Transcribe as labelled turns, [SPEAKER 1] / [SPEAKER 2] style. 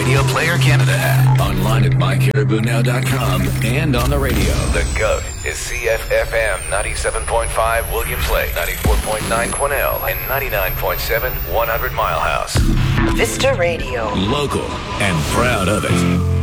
[SPEAKER 1] Radio Player Canada app. Online at mycaribounow.com and on the radio.
[SPEAKER 2] The GOAT is CFFM 97.5 Williams Lake, 94.9 Quesnel, and 99.7 100 Mile House.
[SPEAKER 3] Vista Radio.
[SPEAKER 1] Local and proud of it.